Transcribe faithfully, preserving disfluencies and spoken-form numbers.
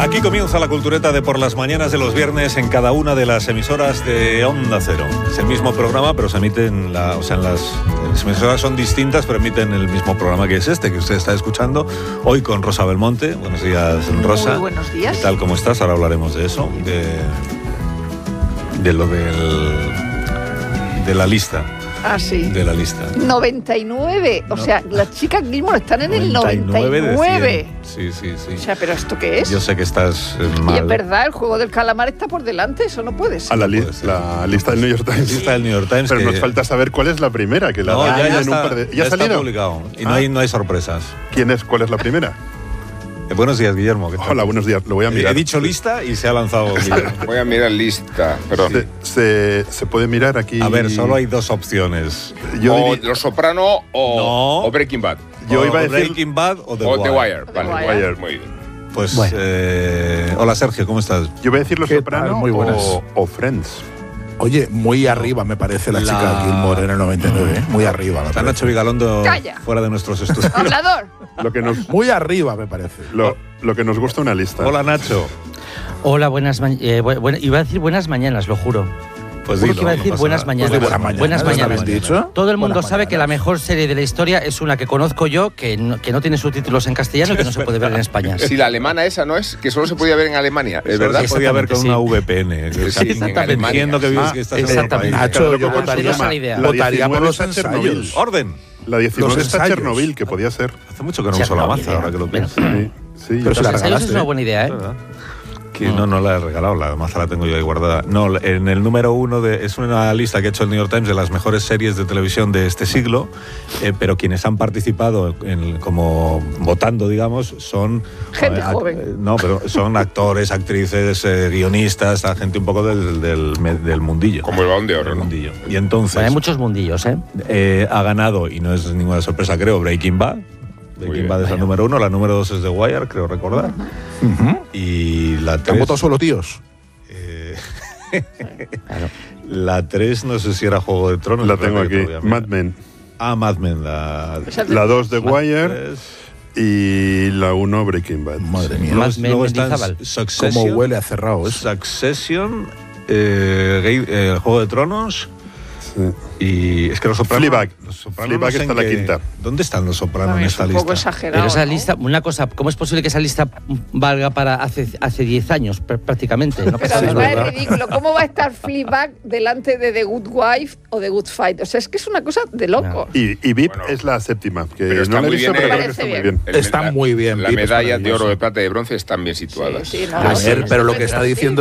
Aquí comienza la cultureta de por las mañanas de los viernes en cada una de las emisoras de Onda Cero. Es el mismo programa, pero se emite en la, o sea, en las, las emisoras son distintas, pero emiten el mismo programa que es este, que usted está escuchando hoy con Rosa Belmonte. Buenos días, Rosa. Muy buenos días. ¿Qué tal? ¿Cómo estás? Ahora hablaremos de eso, de, de lo del, de la lista. Ah, sí. De la lista. noventa y nueve. O No. sea, las chicas Gilmore están en el noventa y de nueve. cien. Sí, sí, sí. O sea, ¿pero esto qué es? Yo sé que estás eh, Y mal. es verdad, el juego del calamar está por delante, eso no puede ser. A la, li- puede ser. la lista del New York Times. Lista del New York Times. Pero que- nos falta saber cuál es la primera, que la No, dan ya, ya en un está, par de- ya ¿Ya ha está salido? publicado. Y no, Ah. hay, no hay sorpresas. ¿Quién es? ¿Cuál es la primera? Eh, buenos días, Guillermo. ¿qué tal? Hola, buenos días. Lo voy a He mirar. dicho lista y se ha lanzado Guillermo. Voy a mirar lista, perdón. Se, se, se puede mirar aquí. A ver, solo hay dos opciones. Yo, o diri- Los Soprano o, No. o Breaking Bad. yo O iba a decir. Breaking Bad o The o Wire. The Wire. The Vale, Wire. Wire. Muy bien. Pues, Bueno. eh, hola Sergio, ¿cómo estás? Yo voy a decir Los ¿Qué Soprano tal? Muy buenas. o, o Friends. Oye, muy arriba me parece la, La- chica Gilmore en el noventa y nueve, ¿eh? Muy arriba me Está parece. Nacho Vigalondo Calla. fuera de nuestros estudios. Hablador. Lo que nos, Muy arriba me parece. lo, lo que nos gusta una lista. Hola Nacho. Hola, buenas ma- eh, bu- buena- iba a decir buenas mañanas, lo juro. Pues Juro dilo, que iba a no decir pasa buenas nada. mañanas. Pues de buenas mañanas. Buenas ¿no mañanas. habéis dicho? Todo el mundo Buenas sabe que la mañanas. mejor serie de la historia es una que conozco yo, que no, que no tiene subtítulos en castellano y que no se puede ver en España. Si la alemana esa no es, que solo se podía ver en Alemania, ¿es Solo verdad? se podía ver con Exactamente, una sí. V P N. Sí, O sea, sí, exactamente. Entiendo que vives Ah, que estás en exactamente. otro país. Nacho, Claro, yo ¿cómo se votaría, llama? La idea. La votaría por diecinueve los está Chernobyl. ensayos. Orden. La diecinueve Los está ensayos. Chernobyl, que podía ser. Hace mucho que no uso la Chernobyl, maza, ahora que lo bueno. pienso. Sí, sí. Pero yo se la Los ensayos regalaste, es una ¿eh? buena idea, ¿eh? ¿Verdad? Que no, no la he regalado, la maza la tengo yo ahí guardada. No, en el número uno de, es una lista que ha hecho el New York Times de las mejores series de televisión de este siglo, eh, pero quienes han participado en, como votando, digamos, son Gente act- joven. eh, no, pero son actores, actrices, eh, guionistas, a gente un poco del, del, me- del mundillo. Como el Balón de Del Oro, ¿no? mundillo. Y entonces Bueno, hay muchos mundillos, ¿eh? eh, ha ganado, y no es ninguna sorpresa, creo, Breaking Bad. Breaking bien. Bad es la número uno, la número dos es The Wire, creo recordar. Ujú. Y la ¿Te han tres. votado solo tíos? eh, Claro. la tres no sé si era Juego de Tronos. La espérate tengo que te aquí. voy a mirar. Mad Men. Ah, Mad Men. La, Esa de- La dos de Mad Wire tres. y la uno Breaking Bad. Madre mía. Mad Men, Luego están Mendizábal. Succession. Cómo huele a cerrado eso. Succession, eh, Gay- eh, el Juego de Tronos. Sí. Y es que los sopranos. Fleabag. Los Sopranos Fleabag no sé está en la qué- quinta. ¿Dónde están los sopranos en También es esta un lista? poco exagerado. Pero esa ¿no? lista, una cosa, ¿cómo es posible que esa lista valga para hace hace diez años pr- prácticamente? No Pero pasa además nada. es ridículo. ¿Cómo va a estar Fleabag delante de The Good Wife o The Good Fight? O sea, es que es una cosa de loco. Y, y V I P Bueno, es la séptima, que pero está no la he muy visto, bien, pero eh. creo que está muy Parece bien. El- Está la- muy bien, Las Pip, es medallas de maravilloso. oro, de plata y de bronce están bien situadas. Sí, sí, no, A no, ver, sí, pero lo sí, que está sí. diciendo